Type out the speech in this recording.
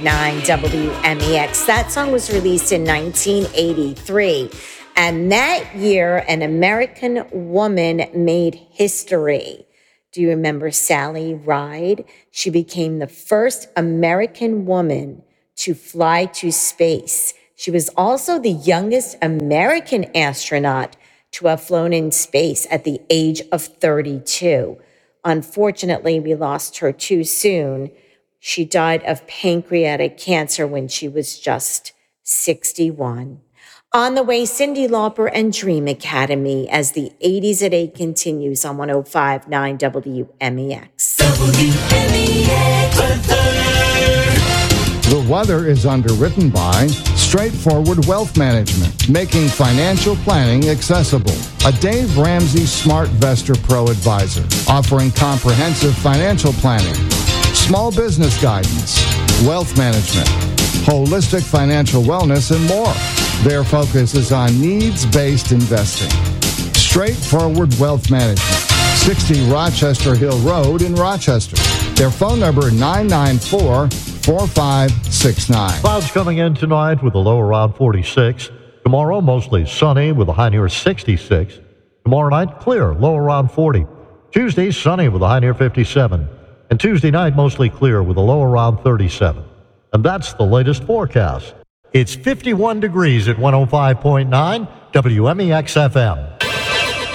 105.9 WMEX. That song was released in 1983. And that year, an American woman made history. Do you remember Sally Ride? She became the first American woman to fly to space. She was also the youngest American astronaut to have flown in space at the age of 32. Unfortunately, we lost her too soon. She died of pancreatic cancer when she was just 61. On the way, Cyndi Lauper and Dream Academy as the 80s at 8 continues on 105.9 WMEX. The weather is underwritten by Straightforward Wealth Management, making financial planning accessible. A Dave Ramsey Smart Vestor Pro advisor, offering comprehensive financial planning, small business guidance, wealth management, holistic financial wellness, and more. Their focus is on needs-based investing. Straightforward Wealth Management, 60 Rochester Hill Road in Rochester. Their phone number 994-4569. Clouds coming in tonight with a low around 46. Tomorrow, mostly sunny with a high near 66. Tomorrow night, clear, low around 40. Tuesday, sunny with a high near 57. And Tuesday night, mostly clear with a low around 37. And that's the latest forecast. It's 51 degrees at 105.9 WMEX FM.